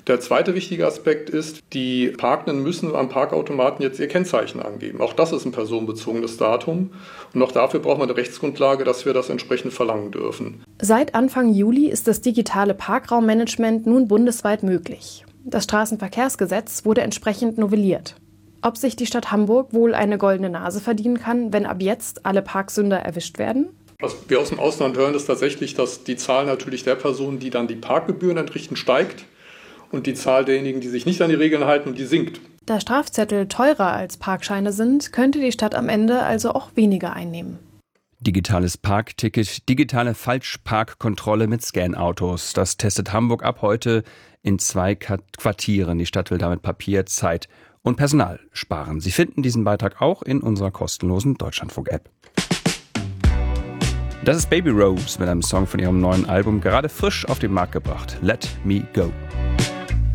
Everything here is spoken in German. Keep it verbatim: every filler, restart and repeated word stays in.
Der zweite wichtige Aspekt ist, die Parkenden müssen am Parkautomaten jetzt ihr Kennzeichen angeben. Auch das ist ein personenbezogenes Datum. Und auch dafür braucht man eine Rechtsgrundlage, dass wir das entsprechend verlangen dürfen. Seit Anfang Juli ist das digitale Parkraummanagement nun bundesweit möglich. Das Straßenverkehrsgesetz wurde entsprechend novelliert. Ob sich die Stadt Hamburg wohl eine goldene Nase verdienen kann, wenn ab jetzt alle Parksünder erwischt werden? Was wir aus dem Ausland hören, ist tatsächlich, dass die Zahl natürlich der Personen, die dann die Parkgebühren entrichten, steigt und die Zahl derjenigen, die sich nicht an die Regeln halten, die sinkt. Da Strafzettel teurer als Parkscheine sind, könnte die Stadt am Ende also auch weniger einnehmen. Digitales Parkticket, digitale Falschparkkontrolle mit Scanautos. Das testet Hamburg ab heute in zwei Quartieren. Die Stadt will damit Papier, Zeit und Personal sparen. Sie finden diesen Beitrag auch in unserer kostenlosen Deutschlandfunk-App. Das ist Baby Rose mit einem Song von ihrem neuen Album, gerade frisch auf den Markt gebracht. Let Me Go.